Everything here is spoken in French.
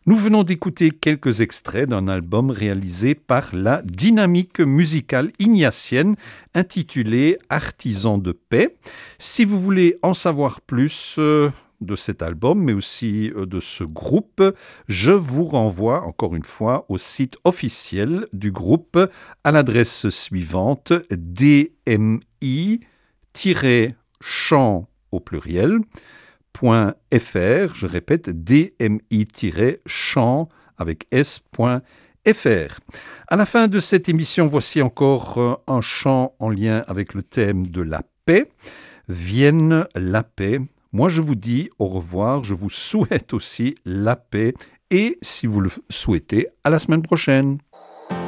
Nous venons d'écouter quelques extraits d'un album réalisé par la dynamique musicale ignatienne intitulé Artisans de paix. Si vous voulez en savoir plus de cet album, mais aussi de ce groupe, je vous renvoie encore une fois au site officiel du groupe à l'adresse suivante dmi-chant au pluriel .fr, je répète, dmi-chant avec s.fr. À la fin de cette émission, voici encore un chant en lien avec le thème de la paix. Vienne la paix. Moi, je vous dis au revoir. Je vous souhaite aussi la paix. Et si vous le souhaitez, à la semaine prochaine.